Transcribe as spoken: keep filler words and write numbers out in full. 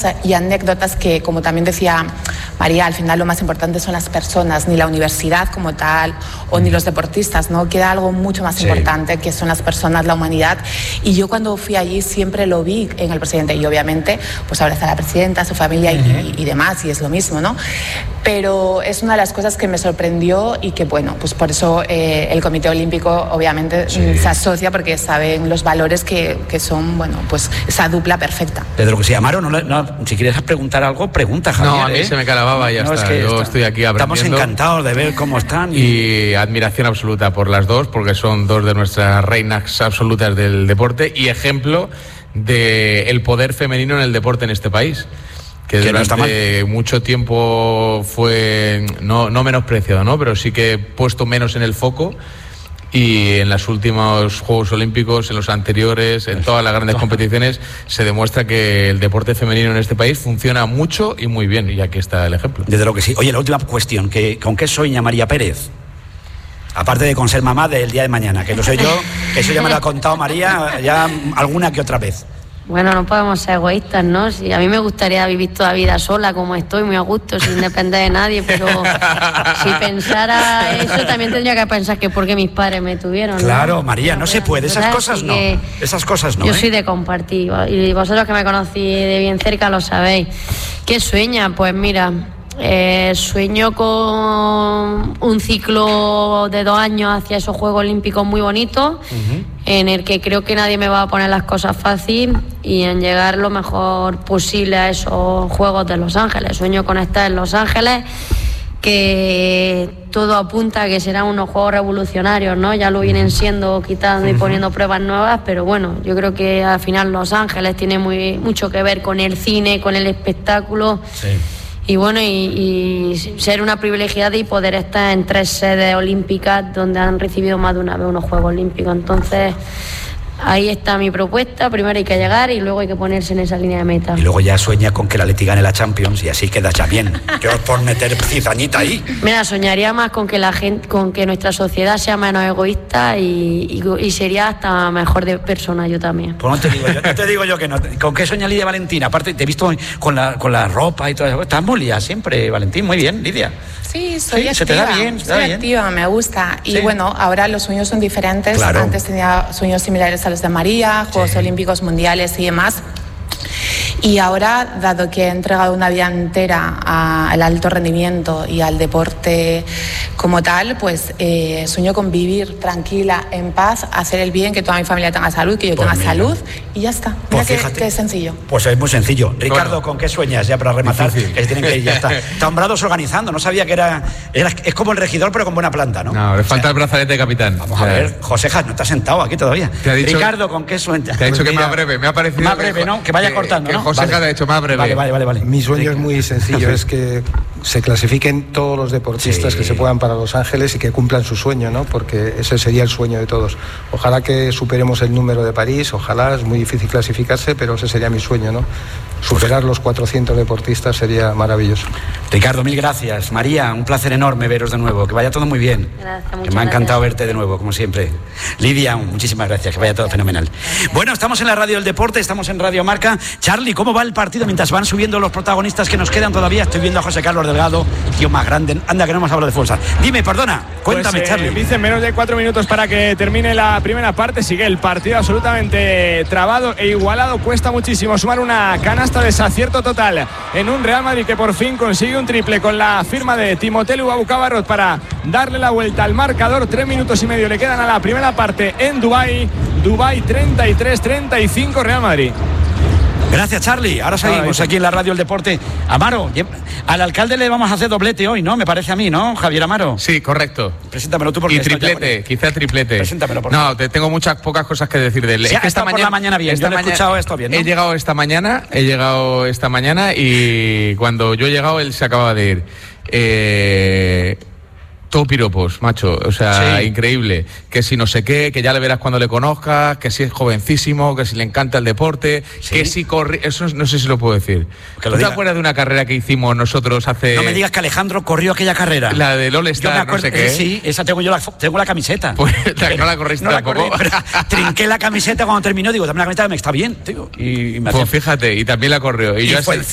cosas y anécdotas que, como también decía María, al final lo más importante son las personas, ni la universidad como tal o ni los deportistas, ¿no? Queda algo mucho más sí. importante, que son las personas, la humanidad. Y yo cuando fui allí siempre lo vi en el presidente, y obviamente pues ahora está la presidenta, su familia uh-huh. y, y demás, y es lo mismo, ¿no? Pero es una de las cosas que me sorprendió y que, bueno, pues por eso eh, el Comité Olímpico obviamente sí. se asocia, porque saben los valores que, que son, bueno, pues esa dupla perfecta. Pedro, que si Amaro, no, no, si quieres preguntar algo, pregunta, Javier. No, a mí ¿eh? se me calababa y ya no, está. Es que Yo está, estoy aquí aprendiendo. Estamos encantados de ver cómo están. Y... y admiración absoluta por las dos, porque son dos de nuestras reinas absolutas del deporte y ejemplo del poder femenino en el deporte en este país. Que, que durante no mucho tiempo fue no, no menospreciado, ¿no? Pero sí que puesto menos en el foco, y en los últimos Juegos Olímpicos, en los anteriores, en todas las grandes competiciones, se demuestra que el deporte femenino en este país funciona mucho y muy bien, y aquí está el ejemplo. Desde lo que sí. Oye, la última cuestión, que, ¿con qué sueña María Pérez? Aparte de con ser mamá del día de mañana, que lo sé yo, que eso ya me lo ha contado María ya alguna que otra vez. Bueno, no podemos ser egoístas, ¿no? Si a mí me gustaría vivir toda la vida sola, como estoy, muy a gusto, sin depender de nadie, pero si pensara eso, también tendría que pensar que porque mis padres me tuvieron, ¿no? Claro, María, no se puede, esas cosas no, esas cosas no. Yo ¿eh? soy de compartir, y vosotros que me conocí de bien cerca lo sabéis. ¿Qué sueña? Pues mira... Eh, sueño con un ciclo de dos años hacia esos Juegos Olímpicos muy bonitos, uh-huh. en el que creo que nadie me va a poner las cosas fácil, y en llegar lo mejor posible a esos Juegos de Los Ángeles. Sueño con estar en Los Ángeles, que todo apunta a que serán unos Juegos revolucionarios, ¿no? Ya lo vienen siendo, quitando y poniendo pruebas nuevas, pero bueno, yo creo que al final Los Ángeles tiene muy, mucho que ver con el cine, con el espectáculo. Sí. Y bueno, y, y ser una privilegiada y poder estar en tres sedes olímpicas donde han recibido más de una vez unos Juegos Olímpicos. Entonces, ahí está mi propuesta. Primero hay que llegar y luego hay que ponerse en esa línea de meta. Y luego ya sueña con que la Atleti gane la Champions y así quedas ya bien. Yo por meter cizañita ahí. Mira, soñaría más con que la gente, con que nuestra sociedad sea menos egoísta y, y, y sería hasta mejor de persona yo también. Pues no te digo yo, no te digo yo que no. ¿Con qué sueña Lidia Valentín? Aparte, te he visto con la, con la ropa y todo eso. Estás muy liada siempre, Valentín. Muy bien, Lidia. Sí, soy sí, activa. Se te da bien. Se te soy da bien. activa, me gusta. Y sí. bueno, ahora los sueños son diferentes. Claro. Antes tenía sueños similares a los de María, Juegos sí. Olímpicos, Mundiales y demás. Y ahora, dado que he entregado una vida entera a, al alto rendimiento y al deporte como tal, pues eh, sueño con vivir tranquila, en paz, hacer el bien, que toda mi familia tenga salud, que yo pues tenga mira. salud, y ya está. Mira pues que, que es sencillo. Pues es muy sencillo. Ricardo, bueno, ¿con qué sueñas ya para rematar? Difícil. Que tienen que ir, ya está. Está Hombrados organizando, no sabía que era, era... Es como el regidor, pero con buena planta, ¿no? No, le falta o sea, el brazalete de capitán. Vamos a ver, Josejas, no te has sentado aquí todavía. ¿Te ha dicho, Ricardo, ¿con qué sueñas? Te ha dicho pues que mira, más breve, me ha parecido... Más breve, que, ¿no? Que vaya que, cortando, que ¿no? Josejas vale. ha hecho más breve. Vale, vale, vale, vale. Mi sueño es muy sencillo, es que se clasifiquen todos los deportistas sí. que se puedan para Los Ángeles y que cumplan su sueño, ¿no? Porque ese sería el sueño de todos. Ojalá que superemos el número de París, ojalá, es muy difícil clasificarse, pero ese sería mi sueño, ¿no? Superar los cuatrocientos deportistas sería maravilloso. Ricardo, mil gracias. María, un placer enorme veros de nuevo, que vaya todo muy bien. Gracias, que me ha encantado gracias. verte de nuevo, como siempre. Lidia, muchísimas gracias, que vaya todo fenomenal. Bueno, estamos en la radio del deporte, estamos en Radio Marca. Charlie, ¿cómo va el partido mientras van subiendo los protagonistas que nos quedan todavía? Estoy viendo a José Carlos Delgado, tío más grande. Anda, que no hemos hablado de fuerza. Dime, perdona, cuéntame, pues, eh, Charlie. Dicen menos de cuatro minutos para que termine la primera parte. Sigue el partido absolutamente trabado e igualado. Cuesta muchísimo sumar una canasta, desacierto total en un Real Madrid que por fin consigue un triple con la firma de Timothée Luwawu-Cabarrot para darle la vuelta al marcador. Tres minutos y medio le quedan a la primera parte en Dubái. Dubái treinta y tres treinta y cinco Real Madrid. Gracias, Charlie. Ahora seguimos aquí en la radio del deporte. Amaro, al alcalde le vamos a hacer doblete hoy, ¿no? Me parece a mí, ¿no, Javier Amaro? Sí, correcto. Preséntamelo tú porque... Y triplete, quizá triplete. Preséntamelo, por favor. No, te tengo muchas pocas cosas que decir de él. Sí, es que esta mañana, por la mañana bien, yo he escuchado esto bien, ¿no? He llegado esta mañana, he llegado esta mañana y cuando yo he llegado él se acababa de ir. Eh... Todo piropos, macho, o sea, sí. increíble. Que si no sé qué, que ya le verás cuando le conozcas, que si es jovencísimo, que si le encanta el deporte, ¿sí? que si corre... Eso no sé si lo puedo decir. Que ¿Tú te acuerdas de una carrera que hicimos nosotros hace...? No me digas que Alejandro corrió aquella carrera. La del All-Star, no sé qué. Eh, sí, esa tengo yo, la, tengo la camiseta. Pues no la corriste no tampoco. La corrí, trinqué la camiseta cuando terminó, digo, dame la camiseta, me está bien, tío. Y, y me pues fíjate, y también la corrió. Y, y yo fue ese...